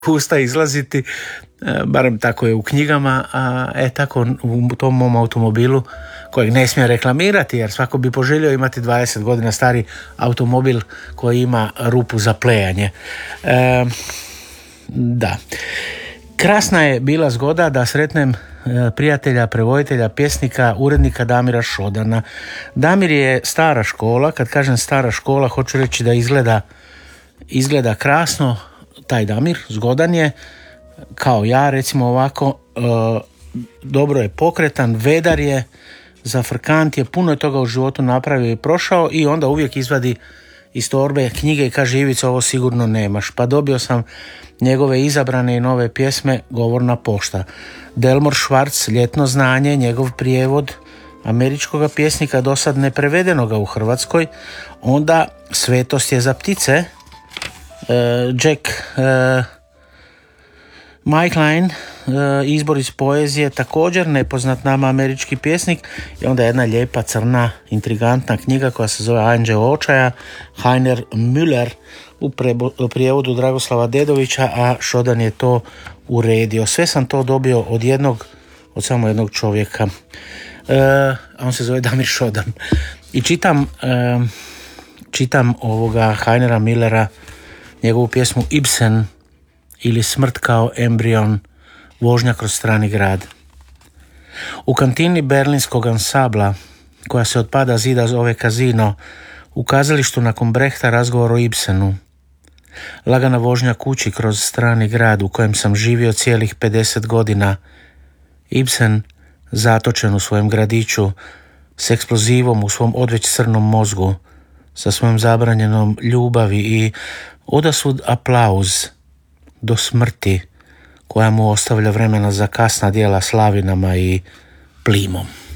usta izlaziti, barem tako je u knjigama, a tako u tom mom automobilu, kojeg ne smijem reklamirati jer svako bi poželio imati 20 godina stari automobil koji ima rupu za plejanje. Da. Krasna je bila zgoda da sretnem prijatelja, prevoditelja, pjesnika, urednika Damira Šodana. Damir je stara škola, kad kažem stara škola hoću reći da izgleda krasno. Taj Damir, zgodan je, kao ja recimo ovako, dobro je pokretan, vedar je, zafrkant je, puno je toga u životu napravio i prošao i onda uvijek izvadi iz torbe knjige i kaže: Ivica, ovo sigurno nemaš. Pa dobio sam njegove izabrane i nove pjesme Govorna pošta. Delmor Schwartz, Ljetno znanje, njegov prijevod američkog pjesnika, do sad neprevedenoga u Hrvatskoj. Onda Svetost je za ptice, Jack Mike Line, izbor iz poezije, također nepoznat nama američki pjesnik. I onda jedna lijepa crna intrigantna knjiga koja se zove Anđeo očaja, Heiner Müller u prijevodu Dragoslava Dedovića, a Šodan je to uredio. Sve sam to dobio od samo jednog čovjeka, a on se zove Damir Šodan. I čitam ovoga Heinera Müllera, njegovu pjesmu Ibsen ili Smrt kao embrion, vožnja kroz strani grad. U kantini berlinskog ansambla, koja se od pada zida zove Kazino, u kazalištu nakon Brehta razgovor o Ibsenu. Lagana vožnja kući kroz strani grad u kojem sam živio cijelih 50 godina. Ibsen zatočen u svojem gradiću, s eksplozivom u svom odveć crnom mozgu, sa svojom zabranjenom ljubavi i odasvud aplauz do smrti koja mu ostavlja vremena za kasna djela Slavinama i Plimom.